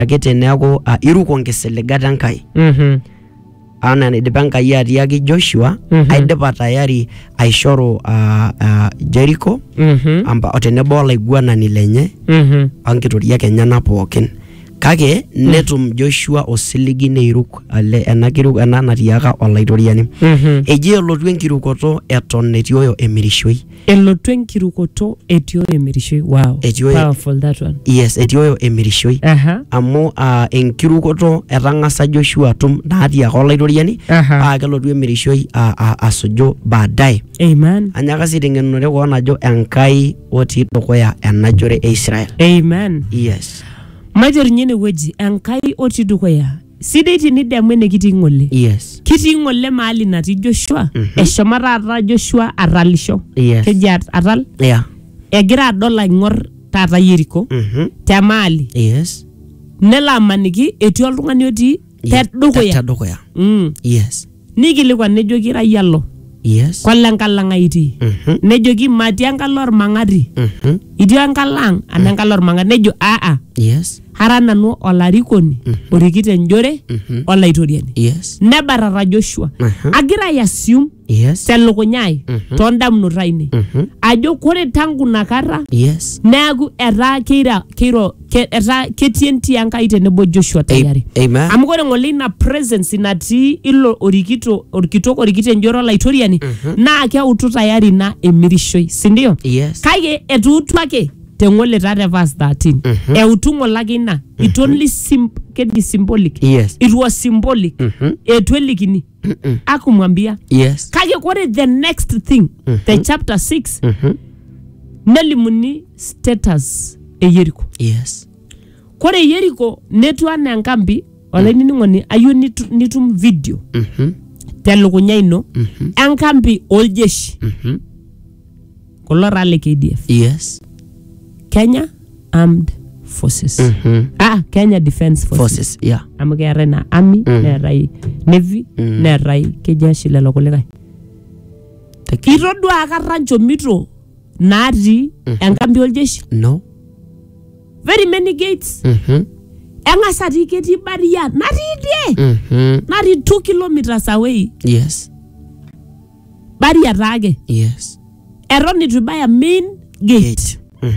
akete neeku iruko nkisiligat enkai. Ana nidipa Enkai atiaki Joshua aidipa tayari aishoru Jericho amba otenebo olaiguanani lenye onkitoria enyenak pookin. Kake netum Joshua osiligi neiruk ale ena natiaka olaitoriani. Eji elotu enkirukoto eton etioyo emirishoi. Elotu enkirukoto etioyo emirishoi. Wow. Powerful that one. Yes, etioyo emirishoi. Amu enkirukoto etangasa Joshua atum natiaka olaitoriani paa kelotu emirishoi asuju baadaye. Amen. Anyaka siteng'enore koon ajo Enkai otii dukuya enajore e Israel. Amen. Yes. Major nyene weji Enkai otii dukuya. Sidai tinidemu ene kitii ng'ole. Yes. Kitii ng'ole mahali natii Joshua. Eshomo taata Joshua atalisho. Yes. Keji atal. Yeah. Egira adol aing'or taata Jericho. Te mahali. Yes. Nelo amaniki etii oltung'ani otii te dukuya. Te dukuya. Yes. Nikilikuan nejoki ira yalo. Yes. Kwala enkalo itii. Nejoki matii enkalo ormang'ati. Itii enkalo ana enkalo ormang'ati. Nejo Yes. Hara nanu olarikoni orikito enjore olaitoriani. Yes. Nebarara Joshua. Agira assume Yes. telukunya ai tondamunot ainei. Ajo kore tangu nakata Yes. neeku etaa etaa ketii entii Enkai tenebo Joshua tayari. Amen. Amu kore ng'ole ina presence natii ilo orkitok orikito enjore olaitoriani naa keutu tayari na emirishoi. Sindio? Yes. Kake etuutu ake teng'ole tate verse 13. Eutu ng'ole ake ina. It only symbolic. Yes. It was symbolic. Etu elikini. Akumwambia. Yes. Kake kore the next thing, the chapter 6, nelimuni status e Jericho. Yes. Kore Jericho netu ana enkambi olainining'oni ayu nitum video. Telukunya ino enkambi oljeshi. Kulo rale KDF. Yes. Kenya Armed Forces. Kenya Defense Forces. Yeah. Amu keetai na Army, neetai Navy, neetai kejeshi lelo kulikae. Itodua akata nchomito natii enkambi oljeshi? No. Very many gates. Eng'asa atii ketii barrier natii idie. Natii 2 kilometers away. Yes. Barrier taake. Yes. Eton itu ibaya main gate.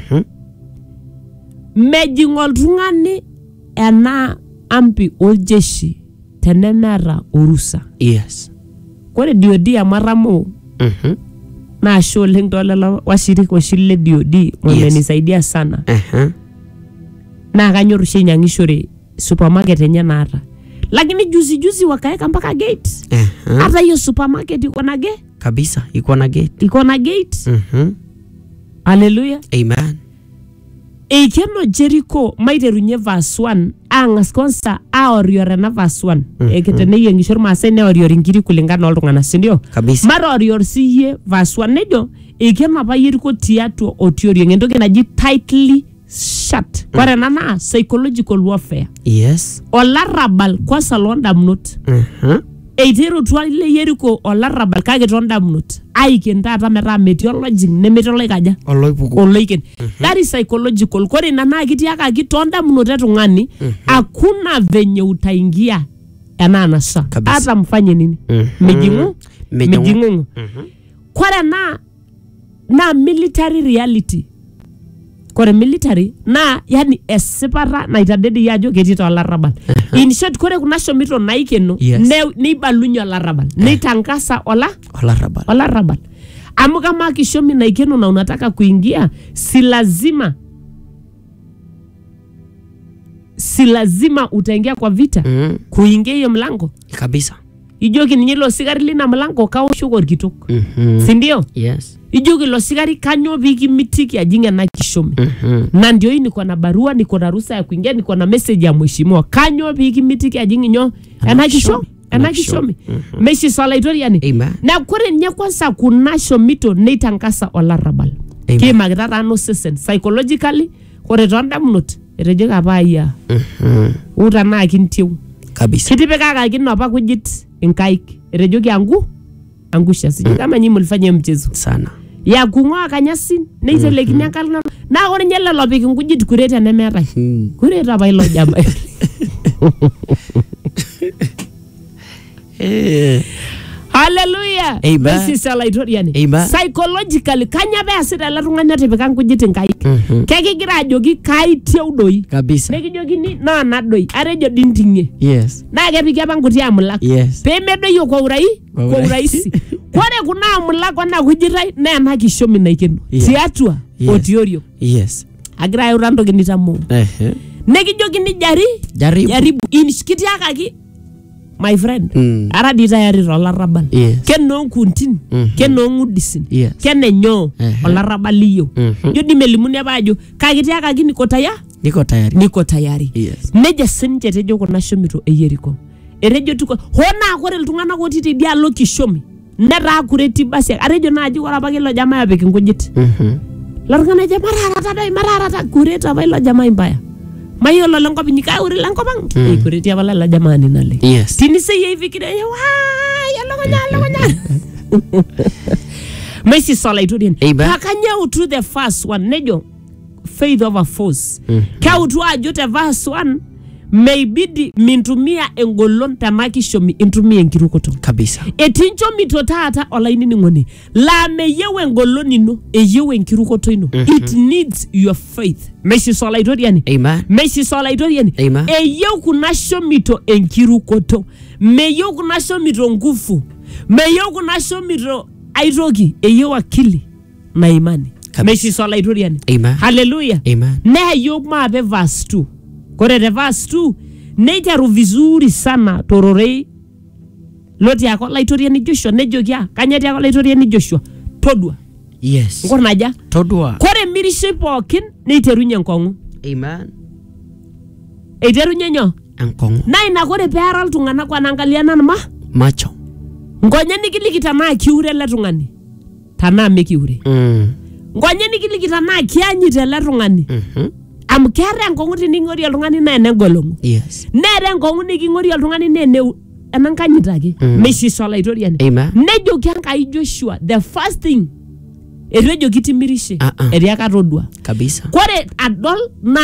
Mejing oltung'ani ena ambi oljeshi tenemeeta orusa. Yes. Kore DOD amaramo na ashe oleng tolelo washirika oshi le DOD wamenisaidia sana. Na kanyor oshi ainyang'ishore supermarket enye naata. Lakini juzi wakaeka mpaka gate. Hata hiyo supermarket iko na gate. Kabisa, iko na gate. Iko na gate. Hallelujah. Amen. Eikeno Jericho maiterunye verse 1 ang'as kwanza aoriore na verse 1 ekiteneyengishor maasai neoriori nkiri kulingana oltung'ana sindio kabisa marorior siye verse 1 nejo eikeno apa Jericho tiatua otioriong entoki naji tightly shut kore nana psychological warfare yes olarabal kwanza londamunot eiterutua ile Jericho olarabal kake tondamunot aiken taata metaa metii olojing nemetii oloikaja oloiken that is psychological kore nana kitiakaki tondamunot etung'ani hakuna venye utaingia enanasa hata mfanye nini mejingu kore na military reality kore military na yani esipata naitadedi yajo ketii tolarabal in short kore kuna shomito naikeno neibalunye olarabal neitangasa olarabal amu kama kishomi naikeno na unataka kuingia si lazima utaingia kwa vita kuingia hiyo mlango kabisa ijoki ninye lo sigari lina mlango kaosho kitok sindio yes ijoki lo sigari kanyo bigi mitiki ajinga na kishomi na ndio hii niko na barua niko na ruhusa ya kuingia niko na message ya mheshimiwa kanyo bigi mitiki ajinga nyo ana kishomi meshi swala itoriani na kore nye kwanza kuna shomito neitangasa olarabal kima kitata no sesen psychologically kore tondamunot erejeka baya uta na kintiu kabisa kitipeka kakino apa kujit inkaik erejoki angusha sijui kama nyinyi mlifanya mchezo sana ya kung'oa kanyasin neitelekini enkalina naa ore ninye lelo pik inkujit kuret enemeetai kuret apa ilo jamaa Hallelujah. Basi salaitoriani. Psychologically kanya beasita ele tung'ani otipika nkujit inkaik. Kekigira ajoki kaitie doi. Kabisa. Nekijokini naana doi. Atejo dinting'e. Yes. Naa kepiki apa nkuti amulak. Yes. Peemedoyio kwa urahisi. Kore kuna amulak ona kujitai naa ena kishomi naikeno. Tiatua otiorio. Yes. Agira ayauta ntoki nitamoo. Nekijokini jaribu. Inishkitiakaki my friend ara di tayari olarabal keno kuntin keno ngudisin kenenyo olarabaliyo jodi melimuni abajo kakitiaka kini niko tayari neja sinje tejo kuna shomito eyeriko erejo tuko hona kore iltung'anak otiti dialo kishomi nera kureti basi arejo naaji ora bagelo jamaa apik nkujit largana jamaa mararata kureta bailo jamaa mbaya Mayolo langko binyika uri langko bang. Kureti abala la jamani nale. Yes. Tinise hivi kide wah yalo ngonya. Messi salaitorian. Hakanya to the first one nejo faith over force. Ka utu ajote verse 1 maybe mintumia engolon tamaki shomi intumia nkirukoto. Kabisa. Etincho mitotata olaini ngoni. La meyewe engoloni no eyewe nkirukoto ino. It needs your faith. Messi salaitorian. Amen. Messi salaitorian. Amen. Eyew kuna shomito enkirukoto. Meyew kuna shomito ngufu. Meyew kuna shomito airogi eyew akili na imani. Messi salaitorian. Amen. Hallelujah. Amen. Na yok maabe verse 2. Kore de verse 2 nejaru vizuri sana tororei loti yako laitoriani Joshua nejokia kanyati yako laitoriani Joshua todua. Yes. Ngornaja Todua. Kore mirishe pookin neiterunye nkongu. Amen. Eiterunye nyo Nkongu. Na ina kore peara iltung'anak wanaangaliana macho. Ngonya nikiliki tanaa kiure ele tung'ani. Tanaa mekiure. Ngonya nikiliki tanaa kianyita ele tung'ani. Am kera nkongu tining'ori oltung'ani na enegolongu. Yes. Nere nkongu niking'ori oltung'ani nene enankanyitaki. Messi salaitorian. Amen. Nejoki Enkai Joshua the first thing etejo kitimirishe. Eriaka todua. Kabisa. Kore adol na